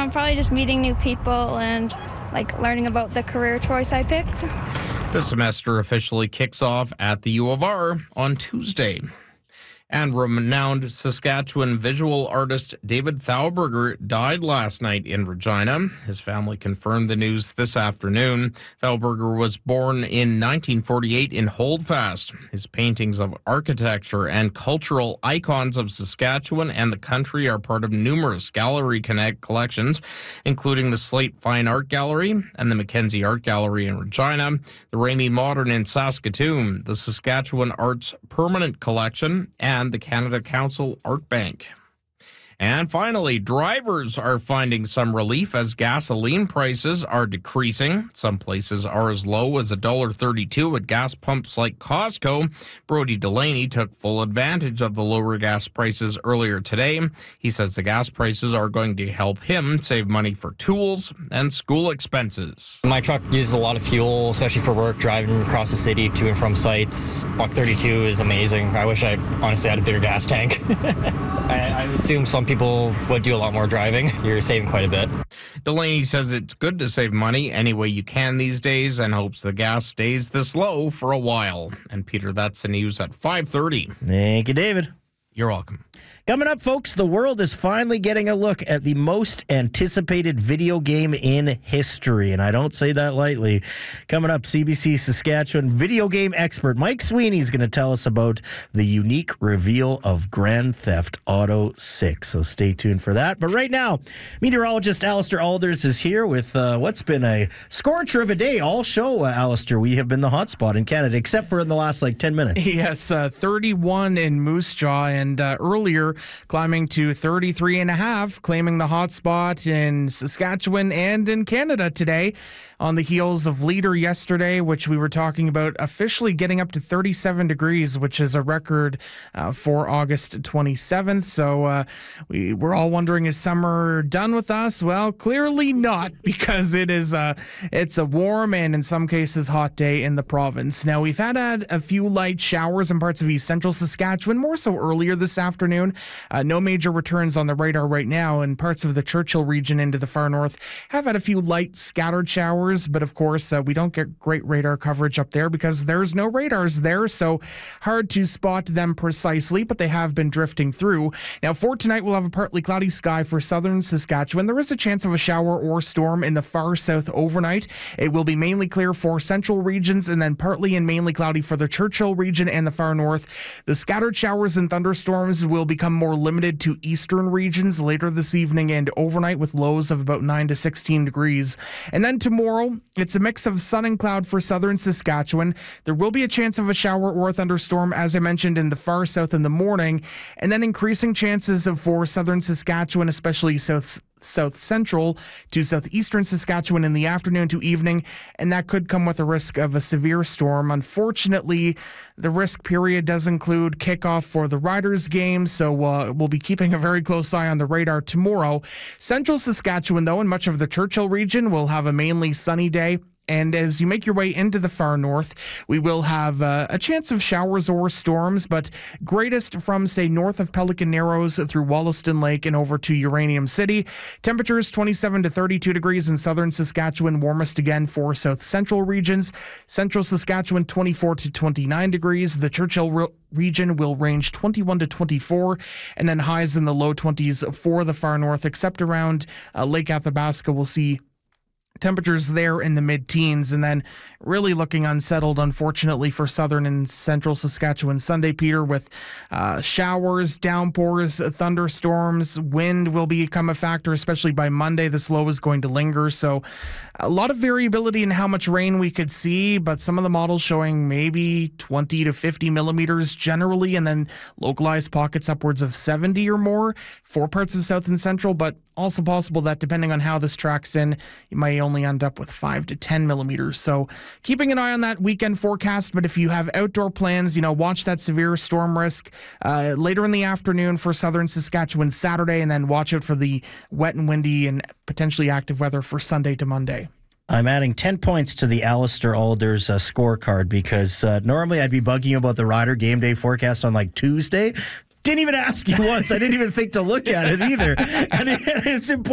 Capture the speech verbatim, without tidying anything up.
Um, probably just meeting new people and like learning about the career choice I picked. The semester officially kicks off at the U of R on Tuesday. And renowned Saskatchewan visual artist David Thauberger died last night in Regina. His family confirmed the news this afternoon. Thauberger was born in nineteen forty-eight in Holdfast. His paintings of architecture and cultural icons of Saskatchewan and the country are part of numerous gallery connect collections, including the Slate Fine Art Gallery and the Mackenzie Art Gallery in Regina, the Ramey Modern in Saskatoon, the Saskatchewan Arts Permanent Collection, and and the Canada Council Art Bank. And finally, drivers are finding some relief as gasoline prices are decreasing. Some places are as low as one dollar thirty-two at gas pumps like Costco. Brody Delaney took full advantage of the lower gas prices earlier today. He says the gas prices are going to help him save money for tools and school expenses. My truck uses a lot of fuel, especially for work, driving across the city to and from sites. Buck thirty-two is amazing. I wish I honestly had a bigger gas tank. I, I assume some people would do a lot more driving. You're saving quite a bit. Delaney says it's good to save money any way you can these days and hopes the gas stays this low for a while. And Peter, that's the news at five thirty. Thank you, David. You're welcome. Coming up, folks, the world is finally getting a look at the most anticipated video game in history, and I don't say that lightly. Coming up, C B C Saskatchewan video game expert Mike Sweeney is going to tell us about the unique reveal of Grand Theft Auto six, so stay tuned for that. But right now, meteorologist Alistair Alders is here with uh, what's been a scorcher of a day all show, uh, Alistair. We have been the hot spot in Canada, except for in the last, like, ten minutes. Yes, uh, thirty-one in Moose Jaw, and uh, earlier climbing to thirty-three and a half, claiming the hot spot in Saskatchewan and in Canada today on the heels of Leader yesterday, which we were talking about officially getting up to thirty-seven degrees, which is a record uh, for August twenty-seventh. So uh, we we're all wondering, is summer done with us? Well, clearly not, because it is a, it's a warm and in some cases hot day in the province. Now, we've had, had a few light showers in parts of east central Saskatchewan, more so earlier this afternoon. Uh, no major returns on the radar right now, and parts of the Churchill region into the far north have had a few light scattered showers, but of course uh, we don't get great radar coverage up there because there's no radars there, so hard to spot them precisely, but they have been drifting through. Now for tonight, we'll have a partly cloudy sky for southern Saskatchewan. There is a chance of a shower or storm in the far south overnight. It will be mainly clear for central regions and then partly and mainly cloudy for the Churchill region and the far north. The scattered showers and thunderstorms will become more limited to eastern regions later this evening and overnight with lows of about nine to sixteen degrees. And then tomorrow, it's a mix of sun and cloud for southern Saskatchewan. There will be a chance of a shower or a thunderstorm, as I mentioned, in the far south in the morning, and then increasing chances of for southern Saskatchewan, especially south south central to southeastern Saskatchewan in the afternoon to evening, and that could come with a risk of a severe storm. Unfortunately, the risk period does include kickoff for the Riders game, so uh, we'll be keeping a very close eye on the radar tomorrow. Central Saskatchewan, though, and much of the Churchill region will have a mainly sunny day. And as you make your way into the far north, we will have uh, a chance of showers or storms, but greatest from, say, north of Pelican Narrows through Wollaston Lake and over to Uranium City. Temperatures twenty-seven to thirty-two degrees in southern Saskatchewan, warmest again for south central regions. Central Saskatchewan, twenty-four to twenty-nine degrees. The Churchill re- region will range twenty-one to twenty-four, and then highs in the low twenties for the far north, except around uh, Lake Athabasca. We'll see temperatures there in the mid-teens, and then really looking unsettled, unfortunately, for southern and central Saskatchewan Sunday, Peter, with uh, showers, downpours, thunderstorms. Wind will become a factor, especially by Monday. This low is going to linger, so a lot of variability in how much rain we could see, but some of the models showing maybe twenty to fifty millimeters generally, and then localized pockets upwards of seventy or more for parts of south and central, but also possible that depending on how this tracks in, you might only end up with five to ten millimeters. So keeping an eye on that weekend forecast, but if you have outdoor plans, you know, watch that severe storm risk uh, later in the afternoon for southern Saskatchewan Saturday, and then watch out for the wet and windy and potentially active weather for Sunday to Monday. I'm adding ten points to the Alistair Alders uh, scorecard because uh, normally I'd be bugging you about the Rider game day forecast on like Tuesday. Didn't even ask you once. I didn't even think to look at it either. And it, it's important.